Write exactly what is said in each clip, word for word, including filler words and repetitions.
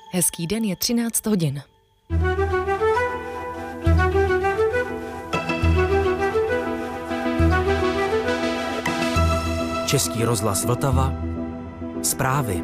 Hezký den, je třináct hodin. Český rozhlas Vltava. Zprávy.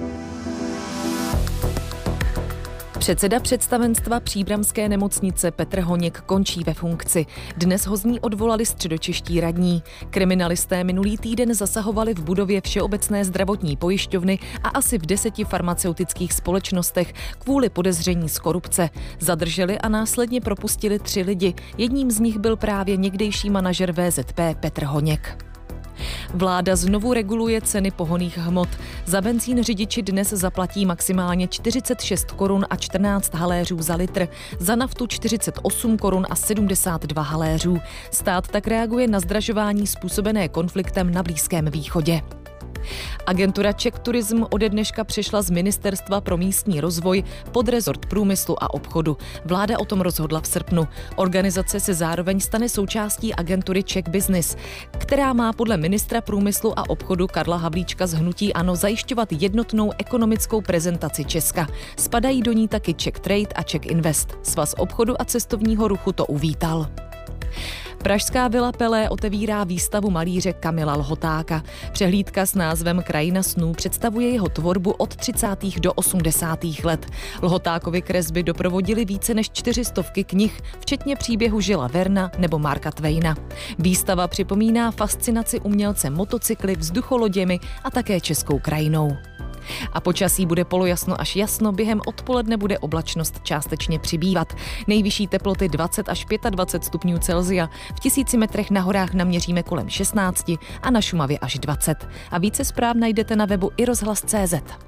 Předseda představenstva příbramské nemocnice Petr Honěk končí ve funkci. Dnes ho z ní odvolali středočeští radní. Kriminalisté minulý týden zasahovali v budově Všeobecné zdravotní pojišťovny a asi v deseti farmaceutických společnostech kvůli podezření z korupce. Zadrželi a následně propustili tři lidi. Jedním z nich byl právě někdejší manažer V Z P Petr Honěk. Vláda znovu reguluje ceny pohonných hmot. Za benzín řidiči dnes zaplatí maximálně čtyřicet šest korun a čtrnáct haléřů za litr, za naftu čtyřicet osm korun a sedmdesát dva haléřů. Stát tak reaguje na zdražování způsobené konfliktem na Blízkém východě. Agentura Czech Tourism ode dneška přešla z Ministerstva pro místní rozvoj pod rezort průmyslu a obchodu. Vláda o tom rozhodla v srpnu. Organizace se zároveň stane součástí agentury Czech Business, která má podle ministra průmyslu a obchodu Karla Havlíčka z hnutí ANO zajišťovat jednotnou ekonomickou prezentaci Česka. Spadají do ní taky Czech Trade a Czech Invest. Svaz obchodu a cestovního ruchu to uvítal. Pražská Vila Pelé otevírá výstavu malíře Kamila Lhotáka. Přehlídka s názvem Krajina snů představuje jeho tvorbu od třicátých do osmdesátých let. Lhotákovy kresby doprovodily více než čtyři stovky knih, včetně příběhu Žila Verna nebo Marka Twaina. Výstava připomíná fascinaci umělce motocykly, vzducholoděmi a také českou krajinou. A počasí bude polojasno až jasno, během odpoledne bude oblačnost částečně přibývat. Nejvyšší teploty dvacet až dvacet pět stupňů Celsia, v tisíci metrech na horách naměříme kolem šestnáct a na Šumavě až dvacet. A více zpráv najdete na webu i rozhlas tečka cé zet.